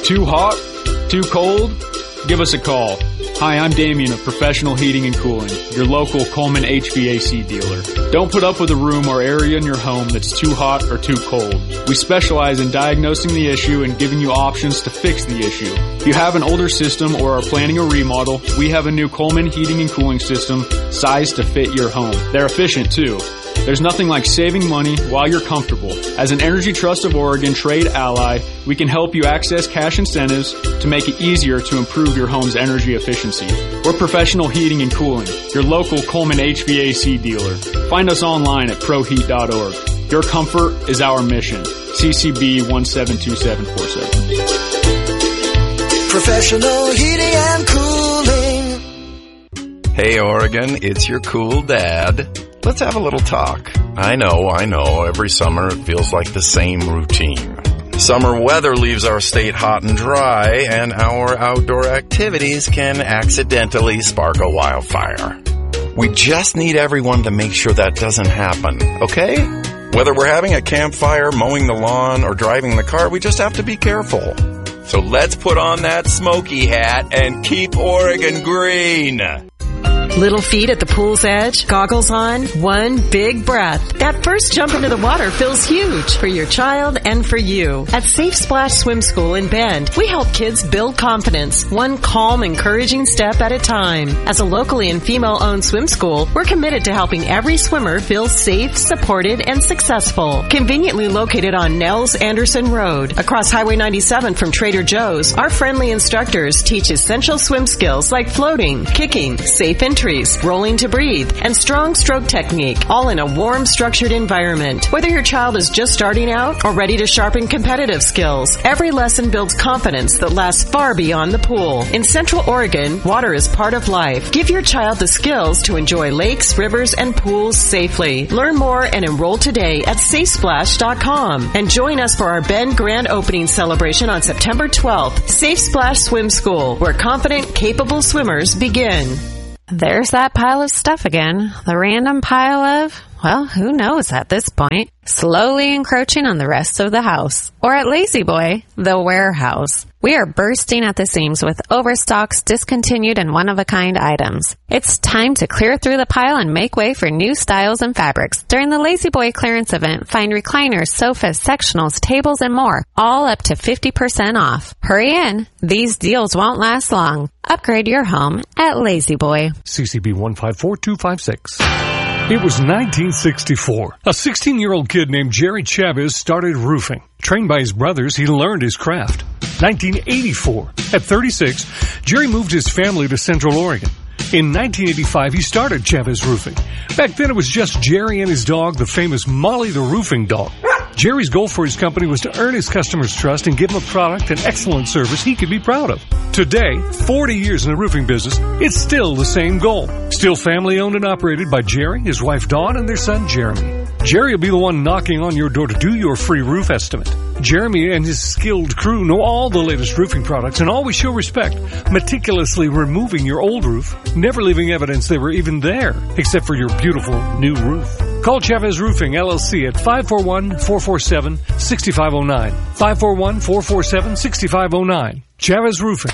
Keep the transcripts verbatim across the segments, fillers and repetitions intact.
Too hot? Too cold? Give us a call. Hi, I'm Damien of Professional Heating and Cooling, your local Coleman H V A C dealer. Don't put up with a room or area in your home that's too hot or too cold. We specialize in diagnosing the issue and giving you options to fix the issue. If you have an older system or are planning a remodel, we have a new Coleman Heating and Cooling system sized to fit your home. They're efficient too. There's nothing like saving money while you're comfortable. As an Energy Trust of Oregon trade ally, we can help you access cash incentives to make it easier to improve your home's energy efficiency. We're Professional Heating and Cooling, your local Coleman H V A C dealer. Find us online at pro heat dot org. Your comfort is our mission. C C B one seven two seven four seven. Professional Heating and Cooling. Hey Oregon, it's your cool dad. Let's have a little talk. I know, I know, every summer it feels like the same routine. Summer weather leaves our state hot and dry, and our outdoor activities can accidentally spark a wildfire. We just need everyone to make sure that doesn't happen, okay? Whether we're having a campfire, mowing the lawn, or driving the car, we just have to be careful. So let's put on that smoky hat and keep Oregon green. Little feet at the pool's edge, goggles on, one big breath. That first jump into the water feels huge for your child and for you. At Safe Splash Swim School in Bend, we help kids build confidence, one calm, encouraging step at a time. As a locally and female-owned swim school, we're committed to helping every swimmer feel safe, supported, and successful. Conveniently located on Nels Anderson Road, across Highway ninety-seven from Trader Joe's, our friendly instructors teach essential swim skills like floating, kicking, safe entry, rolling to breathe, and strong stroke technique, all in a warm, structured environment. Whether your child is just starting out or ready to sharpen competitive skills, every lesson builds confidence that lasts far beyond the pool. In Central Oregon, water is part of life. Give your child the skills to enjoy lakes, rivers, and pools safely. Learn more and enroll today at safe splash dot com. And join us for our Bend Grand Opening celebration on September twelfth. Safe Splash Swim School, where confident, capable swimmers begin. There's that pile of stuff again. The random pile of, well, who knows at this point, slowly encroaching on the rest of the house. Or at La-Z-Boy, the warehouse. We are bursting at the seams with overstocks, discontinued, and one-of-a-kind items. It's time to clear through the pile and make way for new styles and fabrics. During the La-Z-Boy clearance event, find recliners, sofas, sectionals, tables, and more, all up to fifty percent off. Hurry in. These deals won't last long. Upgrade your home at La-Z-Boy. C C B one five four two five six. It was nineteen sixty-four. A sixteen-year-old kid named Jerry Chavez started roofing. Trained by his brothers, he learned his craft. nineteen eighty-four. At thirty-six, Jerry moved his family to Central Oregon. In nineteen eighty-five, he started Chavez Roofing. Back then, it was just Jerry and his dog, the famous Molly the Roofing Dog. Jerry's goal for his company was to earn his customers' trust and give them a product and excellent service he could be proud of. Today, forty years in the roofing business, it's still the same goal. Still family owned and operated by Jerry, his wife Dawn, and their son Jeremy. Jerry will be the one knocking on your door to do your free roof estimate. Jeremy and his skilled crew know all the latest roofing products and always show respect, meticulously removing your old roof, never leaving evidence they were even there, except for your beautiful new roof. Call Chavez Roofing, L L C at five four one, four four seven, six five zero nine. five four one, four four seven, six five zero nine. Chavez Roofing.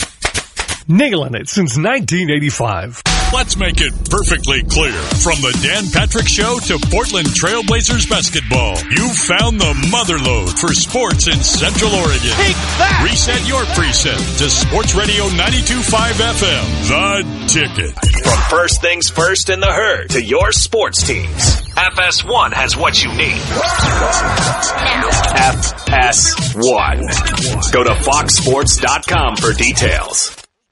Nailing it since nineteen eighty-five. Let's make it perfectly clear. From the Dan Patrick Show to Portland Trailblazers basketball, you've found the motherlode for sports in Central Oregon. Take that! Reset your preset to Sports Radio ninety-two point five F M, The Ticket. From first things first in the herd to your sports teams, F S one has what you need. F S one. Go to fox sports dot com for details.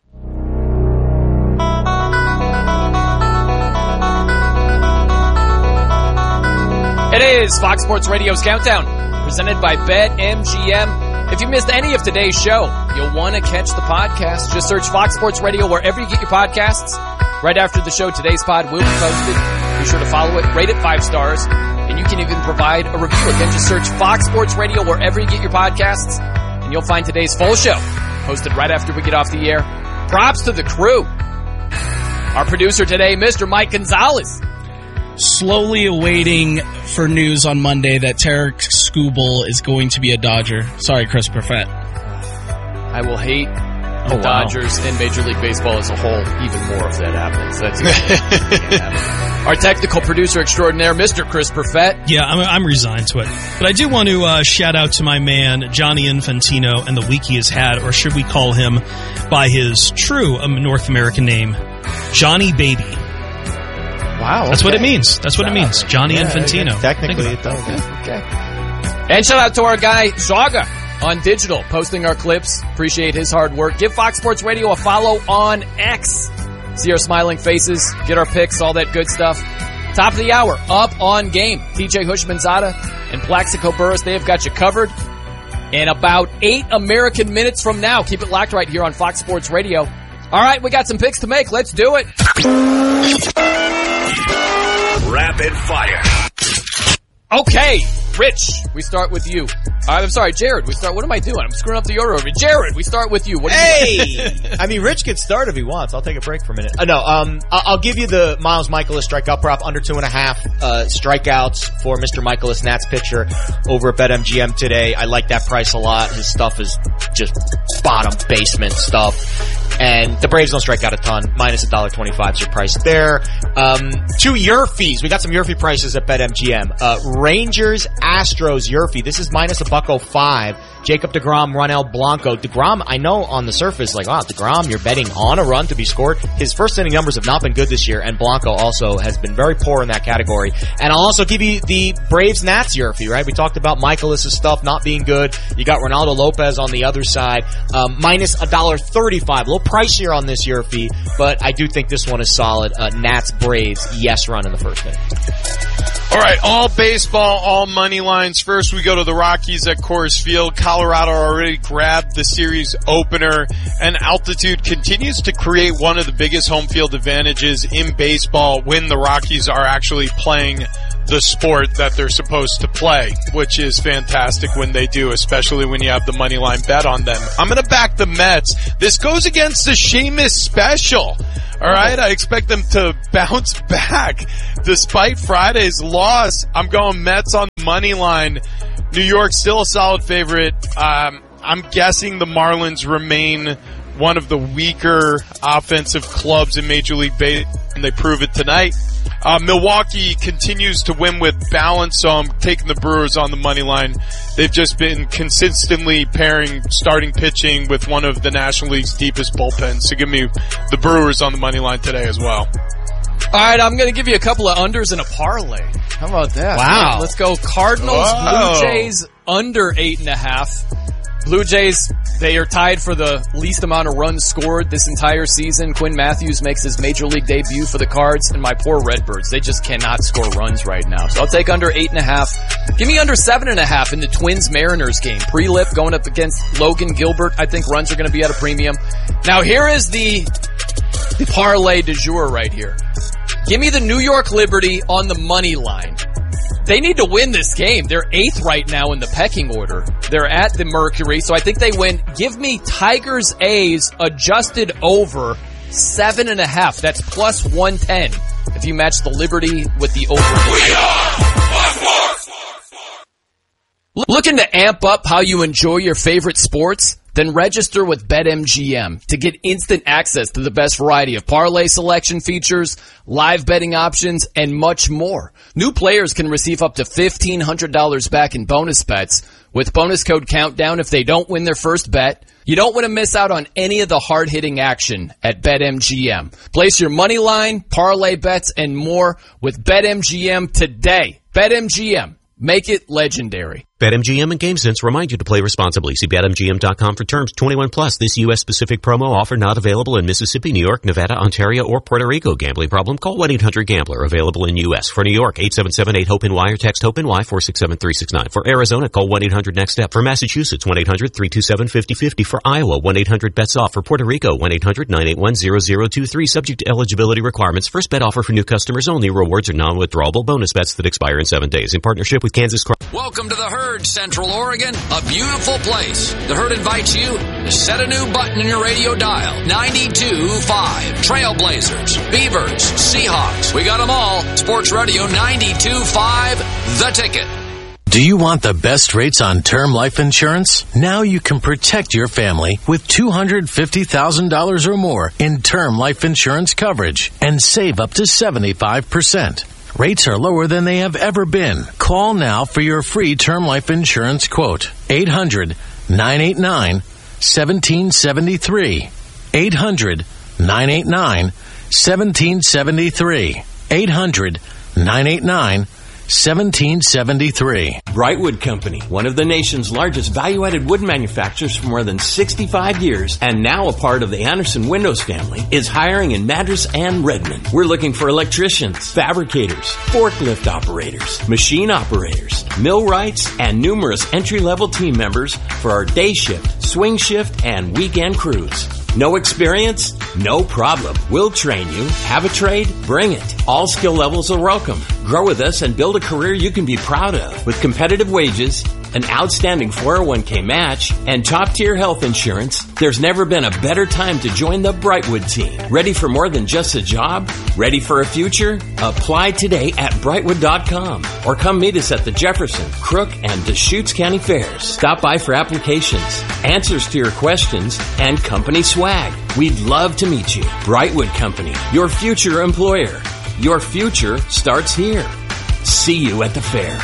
It is Fox Sports Radio's Countdown, presented by BetMGM. If you missed any of today's show, you'll want to catch the podcast. Just search Fox Sports Radio wherever you get your podcasts. Right after the show, today's pod will be posted. Be sure to follow it, rate it five stars, and you can even provide a review. Again, just search Fox Sports Radio wherever you get your podcasts, and you'll find today's full show posted right after we get off the air. Props to the crew. Our producer today, Mister Mike Gonzalez. Slowly awaiting for news on Monday that Tarek Skubal is going to be a Dodger. Sorry, Chris Perfett. I will hate the oh, wow. Dodgers and Major League Baseball as a whole even more if that happens. That's can't happen. Our technical producer extraordinaire, Mister Chris Perfett. Yeah, I'm, I'm resigned to it. But I do want to uh, shout out to my man, Johnny Infantino, and the week he has had, or should we call him by his true um, North American name, Johnny Baby. Wow. Okay. That's what it means. That's what it means. Johnny yeah, Infantino. Yeah, technically it does. Okay. And shout out to our guy, Zaga, on digital, posting our clips. Appreciate his hard work. Give Fox Sports Radio a follow on X. See our smiling faces, get our picks, all that good stuff. Top of the hour, up on game. T J Hushmanzada and Plaxico Burress, they have got you covered. In about eight American minutes from now, keep it locked right here on Fox Sports Radio. All right, we got some picks to make. Let's do it. Rapid fire. Okay, Rich, we start with you. I'm sorry, Jared, we start, what am I doing? I'm screwing up the order over. Jared, we start with you. What do you Hey! I mean, Rich can start if he wants. I'll take a break for a minute. Uh, no, um, I'll give you the Miles Michaelis strikeout prop, under two and a half, uh, strikeouts for Mister Michaelis, Nats pitcher, over at BetMGM today. I like that price a lot. His stuff is just bottom basement stuff. And the Braves don't strike out a ton. Minus one dollar twenty-five is your price there. Um, two Yerfies. We got some Yerfie prices at BetMGM. Uh, Rangers, Astros, Yerfie. This is minus a buck oh five. Jacob deGrom, Ronel Blanco. DeGrom, I know on the surface, like, wow, DeGrom, you're betting on a run to be scored. His first inning numbers have not been good this year, and Blanco also has been very poor in that category. And I'll also give you the Braves-Nats Yerfie, right? We talked about Michaelis' stuff not being good. You got Ronaldo Lopez on the other side. Um, minus one dollar thirty-five. A little pricier on this Yerfie, but I do think this one is solid. Uh, Nats, Braves, yes run in the first inning. All right, all baseball, all money lines. First, we go to the Rockies at Coors Field. Colorado already grabbed the series opener, and altitude continues to create one of the biggest home field advantages in baseball when the Rockies are actually playing the sport that they're supposed to play, which is fantastic when they do, especially when you have the money line bet on them. I'm going to back the Mets. This goes against the Sheamus special. All right, I expect them to bounce back despite Friday's loss. I'm going Mets on the money line. New York still a solid favorite. Um, I'm guessing the Marlins remain one of the weaker offensive clubs in Major League Baseball, and they prove it tonight. Uh, Milwaukee continues to win with balance, so I'm taking the Brewers on the money line. They've just been consistently pairing starting pitching with one of the National League's deepest bullpens. So give me the Brewers on the money line today as well. All right, I'm going to give you a couple of unders and a parlay. How about that? Wow. Let's go Cardinals, Whoa. Blue Jays, under eight and a half. Blue Jays, they are tied for the least amount of runs scored this entire season. Quinn Matthews makes his Major League debut for the Cards, and my poor Redbirds, they just cannot score runs right now. So I'll take under eight and a half. Give me under seven and a half in the Twins-Mariners game. Pre-Lip going up against Logan Gilbert. I think runs are going to be at a premium. Now here is the, the parlay du jour right here. Give me the New York Liberty on the money line. They need to win this game. They're eighth right now in the pecking order. They're at the Mercury, so I think they win. Give me Tigers A's adjusted over seven and a half. That's plus one ten. If you match the Liberty with the over. Looking to amp up how you enjoy your favorite sports? Then register with BetMGM to get instant access to the best variety of parlay selection features, live betting options, and much more. New players can receive up to fifteen hundred dollars back in bonus bets with bonus code COUNTDOWN if they don't win their first bet. You don't want to miss out on any of the hard-hitting action at BetMGM. Place your money line, parlay bets, and more with BetMGM today. BetMGM. Make it legendary. BetMGM and GameSense remind you to play responsibly. See Bet M G M dot com for terms. twenty-one plus. This U S-specific promo offer not available in Mississippi, New York, Nevada, Ontario, or Puerto Rico. Gambling problem? Call one eight hundred gambler. Available in U S. For New York, eight seven seven eight hope N Y or text HOPE-NY four six seven three six nine. For Arizona, call one eight hundred next step. For Massachusetts, one eight hundred three two seven five zero five zero. For Iowa, one eight hundred bets off. For Puerto Rico, one eight hundred nine eight one zero zero two three. Subject to eligibility requirements. First bet offer for new customers only. Rewards are non-withdrawable bonus bets that expire in seven days. In partnership with Kansas Car- Welcome to the Herd, Central Oregon, a beautiful place. The Herd invites you to set a new button in your radio dial. ninety-two point five. Trailblazers, Beavers, Seahawks. We got them all. Sports Radio ninety-two point five, The Ticket. Do you want the best rates on term life insurance? Now you can protect your family with two hundred fifty thousand dollars or more in term life insurance coverage and save up to seventy-five percent. Rates are lower than they have ever been. Call now for your free term life insurance quote. eight hundred, nine eight nine, one seven seven three. eight hundred, nine eight nine, one seven seven three. eight hundred, nine eight nine, one seven seven three. Brightwood Company, one of the nation's largest value-added wood manufacturers for more than sixty-five years and now a part of the Anderson Windows family, is hiring in Madras and Redmond. We're looking for electricians, fabricators, forklift operators, machine operators, millwrights, and numerous entry-level team members for our day shift, swing shift, and weekend crews. No experience? No problem. We'll train you. Have a trade? Bring it. All skill levels are welcome. Grow with us and build a career you can be proud of. With competitive wages, an outstanding four oh one k match, and top-tier health insurance, there's never been a better time to join the Brightwood team. Ready for more than just a job? Ready for a future? Apply today at brightwood dot com or come meet us at the Jefferson, Crook, and Deschutes County Fairs. Stop by for applications, answers to your questions, and company swag. We'd love to meet you. Brightwood Company, your future employer. Your future starts here. See you at the fair.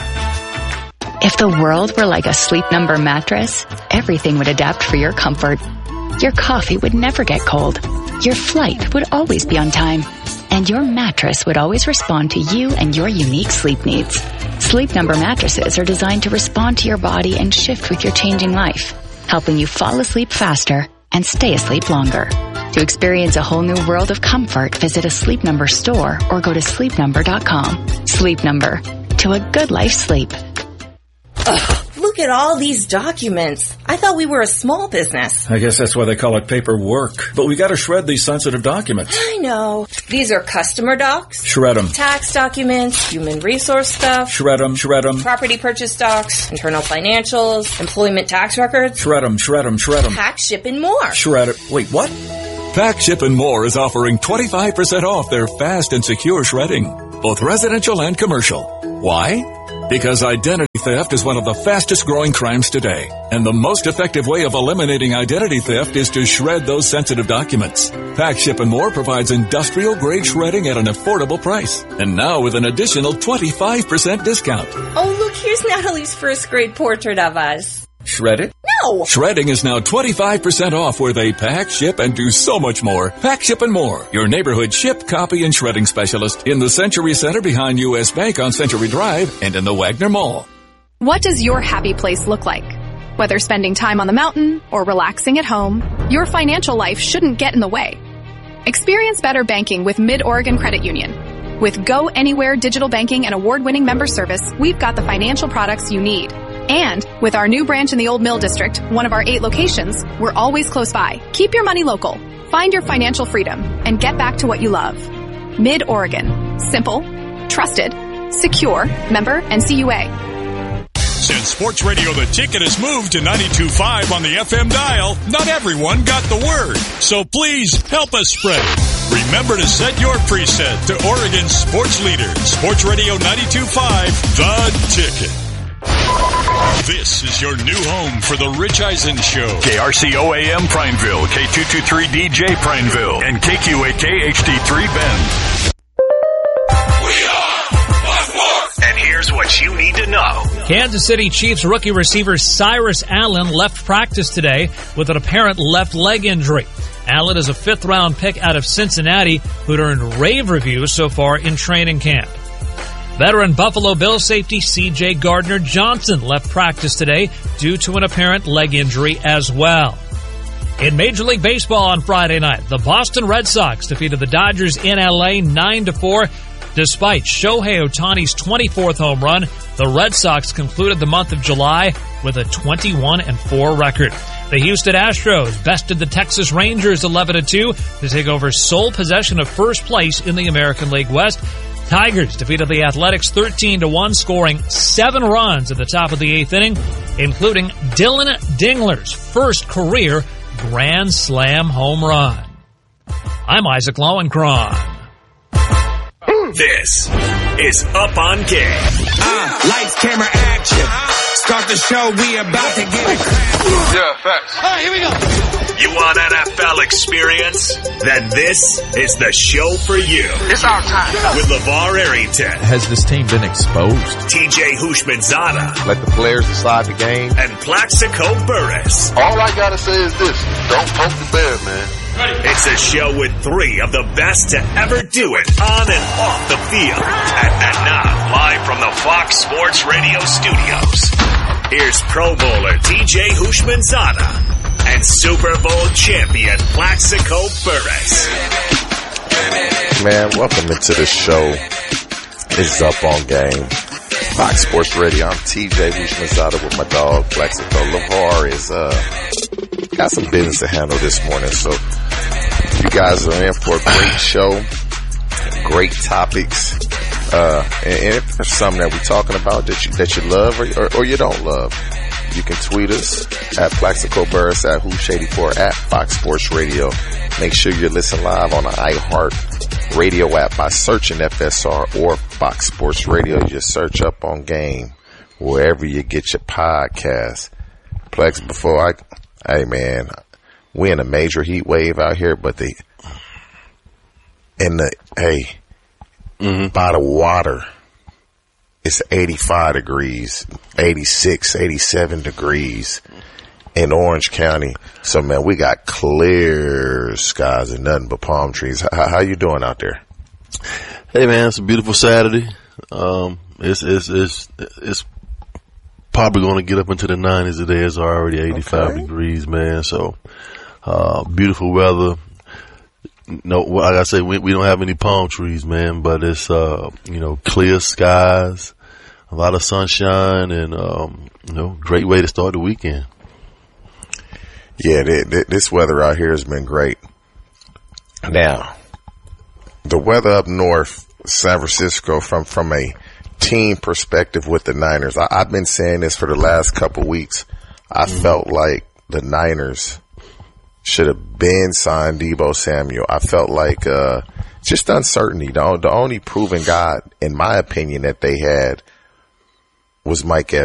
If the world were like a Sleep Number mattress, everything would adapt for your comfort. Your coffee would never get cold. Your flight would always be on time. And your mattress would always respond to you and your unique sleep needs. Sleep Number mattresses are designed to respond to your body and shift with your changing life, helping you fall asleep faster and stay asleep longer. To experience a whole new world of comfort, visit a Sleep Number store or go to sleep number dot com. Sleep Number. To a good life sleep. Ugh, look at all these documents. I thought we were a small business. I guess that's why they call it paperwork. But we gotta shred these sensitive documents. I know. These are customer docs. Shred them. Tax documents, human resource stuff. Shred them, shred them. Property purchase docs, internal financials, employment tax records. Shred them, shred them, shred them. Pack, ship, and more. Shred it. Wait, what? Pack, Ship, and More is offering twenty-five percent off their fast and secure shredding, both residential and commercial. Why? Because identity theft is one of the fastest growing crimes today, and the most effective way of eliminating identity theft is to shred those sensitive documents. Pack, Ship, and More provides industrial-grade shredding at an affordable price, and now with an additional twenty-five percent discount. Oh, look, here's Natalie's first grade portrait of us. Shred it? No! Shredding is now twenty-five percent off where they pack, ship, and do so much more. Pack, Ship, and More, your neighborhood ship, copy, and shredding specialist in the Century Center behind U S Bank on Century Drive and in the Wagner Mall. What does your happy place look like? Whether spending time on the mountain or relaxing at home, your financial life shouldn't get in the way. Experience better banking with Mid-Oregon Credit Union. With Go Anywhere digital banking and award-winning member service, we've got the financial products you need. And with our new branch in the Old Mill District, one of our eight locations, we're always close by. Keep your money local. Find your financial freedom and get back to what you love. Mid-Oregon. Simple, trusted, secure, member N C U A. Since Sports Radio The Ticket has moved to ninety-two point five on the F M dial, not everyone got the word. So please help us spread it. Remember to set your preset to Oregon's sports leader, Sports Radio ninety-two point five, The Ticket. This is your new home for the Rich Eisen Show. K R C O A M Prineville, K two twenty-three D J Prineville, and K Q A K H D three Bend. We are Buckmore. And here's what you need to know. Kansas City Chiefs rookie receiver Cyrus Allen left practice today with an apparent left leg injury. Allen is a fifth-round pick out of Cincinnati who'd earned rave reviews so far in training camp. Veteran Buffalo Bills safety C J Gardner-Johnson left practice today due to an apparent leg injury as well. In Major League Baseball on Friday night, the Boston Red Sox defeated the Dodgers in L A nine to four. Despite Shohei Ohtani's twenty-fourth home run, the Red Sox concluded the month of July with a twenty-one and four record. The Houston Astros bested the Texas Rangers eleven to two to take over sole possession of first place in the American League West. Tigers defeated the Athletics thirteen to one, scoring seven runs at the top of the eighth inning, including Dylan Dingler's first career Grand Slam home run. I'm Isaac Lowenkron. This is Up on Game. Uh, lights, camera, action. Start the show, we about to get it cracking. Yeah, facts. All right, here we go. You want N F L experience? Then this is the show for you. It's our time. With LeVar Arrington. Has this team been exposed? T J Houshmandzadeh. Let the players decide the game. And Plaxico Burress. All I gotta say is this. Don't poke the bear, man. It's a show with three of the best to ever do it on and off the field. And, and now, live from the Fox Sports Radio studios, here's Pro Bowler T J Houshmandzadeh and Super Bowl champion Plaxico Burress. Man, welcome into the show. It's Up on Game. Fox Sports Radio. I'm T J Houshmandzadeh with my dog Plaxico. LeVar is uh got some business to handle this morning, so you guys are in for a great show, great topics, uh, and, and if there's something that we're talking about that you that you love or, or, or you don't love, you can tweet us at Plaxico Burress, at Hoosh eighty-four, at Fox Sports Radio. Make sure you listen live on the iHeart Radio app by searching F S R or Fox Sports Radio. You just search Up on Game wherever you get your podcast. Plex, before I, hey man, we in a major heat wave out here, but the, in the, hey, mm-hmm. by the water, it's eighty-five degrees, eighty-six, eighty-seven degrees in Orange County. So man, we got clear skies and nothing but palm trees. How, how you doing out there? Hey man, it's a beautiful Saturday. Um, it's, it's, it's, it's probably going to get up into the nineties today. It's already eighty-five okay. degrees, man. So, uh, beautiful weather. No, like I said, we, we don't have any palm trees, man, but it's, uh, you know, clear skies, a lot of sunshine, and, um, you know, great way to start the weekend. Yeah, th- th- this weather out here has been great. Now, the weather up north, San Francisco, from, from a team perspective with the Niners, I, I've been saying this for the last couple weeks. I mm-hmm. felt like the Niners should have been signed Deebo Samuel. I felt like, uh, just uncertainty. The, the only proven guy, in my opinion, that they had was Mike Evans.